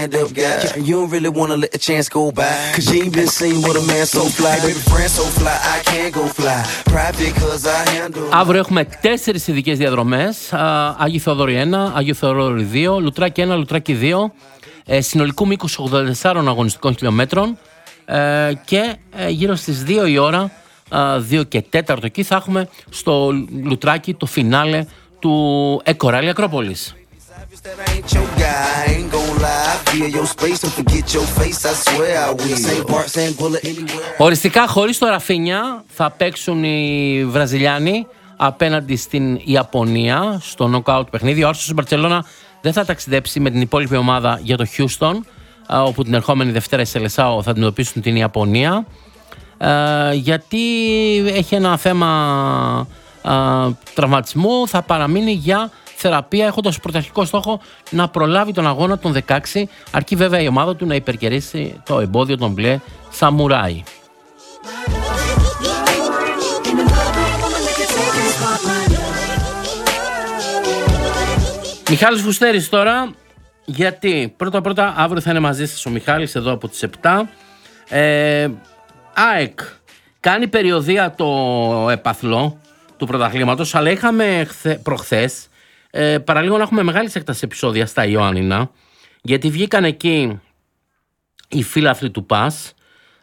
stand-up guy. You don't really wanna let the chance go by, cause you ain't been seen with a man so fly. Baby friend so fly, I can't go fly. Private cause I handle. Αύριο έχουμε 4 ειδικές διαδρομές. Άγιο Θεοδόρη 1, Άγιο Θεοδόρη 2, Λουτράκι 1, Λουτράκι 2. Συνολικού μήκους 84 αγωνιστικών χιλιόμετρων. Και γύρω στις 2 η ώρα, 2 και 4 εκεί, θα έχουμε στο Λουτράκι το φινάλε του Εκοράλι Ακρόπολης. Οριστικά χωρίς το Ραφίνια θα παίξουν οι Βραζιλιάνοι απέναντι στην Ιαπωνία στο νοκάουτ παιχνίδι. Ο Άρσος στην Μπαρτσελώνα δεν θα ταξιδέψει με την υπόλοιπη ομάδα για το Χιούστον, όπου την ερχόμενη Δευτέρα στη Σελεσάο θα αντιμετωπίσουν την Ιαπωνία, γιατί έχει ένα θέμα τραυματισμού. Θα παραμείνει για θεραπεία, έχοντας πρωταρχικό στόχο να προλάβει τον αγώνα των 16, αρκεί βέβαια η ομάδα του να υπερκερίσει το εμπόδιο των μπλε σαμουράι. Μιχάλης Φουστέρης τώρα, γιατί πρώτα αύριο θα είναι μαζί σας ο Μιχάλης εδώ από τις 7. ΑΕΚ κάνει περιοδεία το έπαθλο του πρωταθλήματος, αλλά είχαμε προχθές παραλίγο να έχουμε μεγάλη έκταση επεισόδια στα Ιωάννινα, γιατί βγήκαν εκεί οι φίλαθλοι του ΠΑΣ,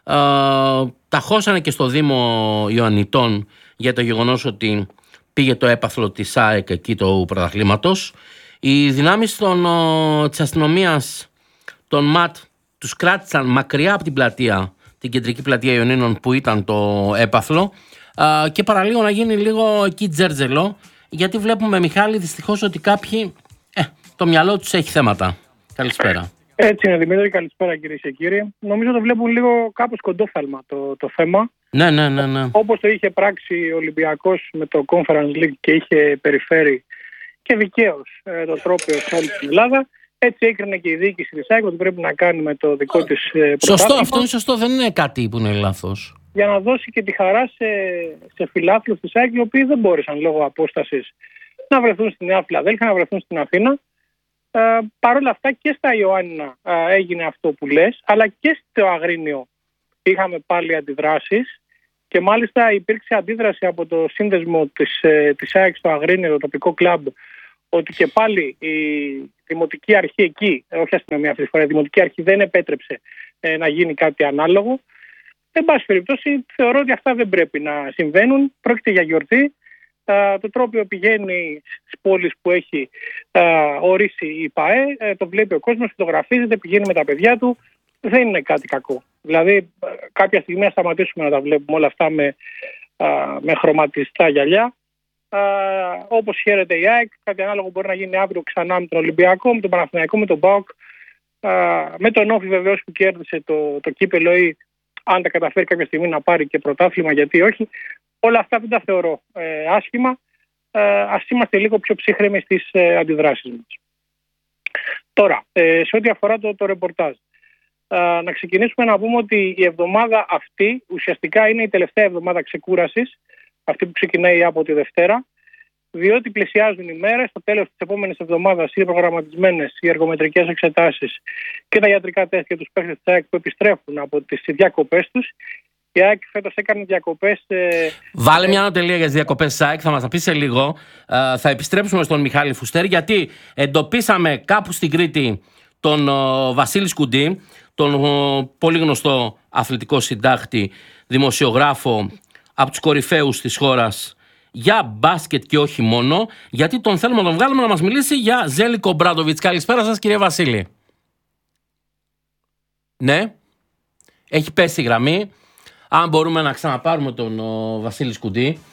τα χώσανε και στο Δήμο Ιωαννιτών για το γεγονός ότι πήγε το έπαθλο της ΑΕΚ εκεί του πρωταθλήματος. Οι δυνάμεις της αστυνομίας, των ΜΑΤ, τους κράτησαν μακριά από την πλατεία, την κεντρική πλατεία Ιωνίνων που ήταν το έπαθλο, και παραλίγο να γίνει λίγο εκεί τζέρτζελο, γιατί βλέπουμε, Μιχάλη, δυστυχώς ότι κάποιοι το μυαλό τους έχει θέματα. Καλησπέρα. Έτσι είναι, Δημήτρη, καλησπέρα κυρίες και κύριοι. Νομίζω το βλέπουν λίγο κάπως κοντόφθαλμα το θέμα. Ναι. Όπως το είχε πράξει ο Ολυμπιακός με το Conference League και είχε περιφέρει και δικαίως το τρόπαιο σε όλη την Ελλάδα, έτσι έκρινε και η διοίκηση της ΑΕΚ ότι πρέπει να κάνει με το δικό της πρωτάθλημα. Σωστό, αυτό είναι σωστό, δεν είναι κάτι που είναι λάθος. Για να δώσει και τη χαρά σε φιλάθλους της ΑΕΚ, οι οποίοι δεν μπόρεσαν λόγω απόστασης να βρεθούν στη Νέα Φιλαδέλφια, να βρεθούν στην Αθήνα. Παρ' όλα αυτά και στα Ιωάννινα έγινε αυτό που λες, αλλά και στο Αγρίνιο είχαμε πάλι αντιδράσεις, και μάλιστα υπήρξε αντίδραση από το σύνδεσμο της ΑΕΚ στο Αγρίνιο, το τοπικό κλαμπ, ότι και πάλι η δημοτική αρχή εκεί, όχι αστυνομία αυτή τη φορά, η δημοτική αρχή δεν επέτρεψε να γίνει κάτι ανάλογο. Εν πάση περιπτώσει, θεωρώ ότι αυτά δεν πρέπει να συμβαίνουν. Πρόκειται για γιορτή. Το τρόπαιο πηγαίνει στις πόλεις που έχει ορίσει η ΠΑΕ, το βλέπει ο κόσμος, φωτογραφίζεται, πηγαίνει με τα παιδιά του. Δεν είναι κάτι κακό. Δηλαδή, κάποια στιγμή να σταματήσουμε να τα βλέπουμε όλα αυτά με χρωματιστά γυαλιά. Όπως χαίρεται η ΑΕΚ, κάτι ανάλογο μπορεί να γίνει αύριο ξανά με τον Ολυμπιακό, με τον Παναθηναϊκό, με τον ΠΑΟΚ, με τον Όφη βεβαίως που κέρδισε το κύπελο, ή αν τα καταφέρει κάποια στιγμή να πάρει και πρωτάθλημα, γιατί όχι. Όλα αυτά δεν τα θεωρώ άσχημα. Ας είμαστε λίγο πιο ψύχρεμοι στις αντιδράσεις μας. Τώρα, σε ό,τι αφορά το ρεπορτάζ, να ξεκινήσουμε να πούμε ότι η εβδομάδα αυτή ουσιαστικά είναι η τελευταία εβδομάδα ξεκούρασης, αυτή που ξεκινάει από τη Δευτέρα, διότι πλησιάζουν οι μέρες. Στο τέλος της επόμενης εβδομάδας είναι προγραμματισμένες οι εργομετρικές εξετάσεις και τα ιατρικά τεστ για τους παίκτες της ΑΕΚ που επιστρέφουν από τις διακοπές τους. Η ΑΕΚ φέτος έκανε διακοπές. Βάλε μια ανατελεία για τις διακοπές της ΑΕΚ, θα μας τα πει σε λίγο. Θα επιστρέψουμε στον Μιχάλη Φουστέρη, γιατί εντοπίσαμε κάπου στην Κρήτη τον Βασίλη Σκουντή, τον πολύ γνωστό αθλητικό συντάκτη, δημοσιογράφο, από τους κορυφαίους της χώρας για μπάσκετ και όχι μόνο, γιατί τον θέλουμε να τον βγάλουμε να μας μιλήσει για Ζέλικο Ομπράντοβιτς. Καλησπέρα σας, κύριε Βασίλη. Ναι, έχει πέσει η γραμμή. Αν μπορούμε να ξαναπάρουμε τον Βασίλη Σκουντή.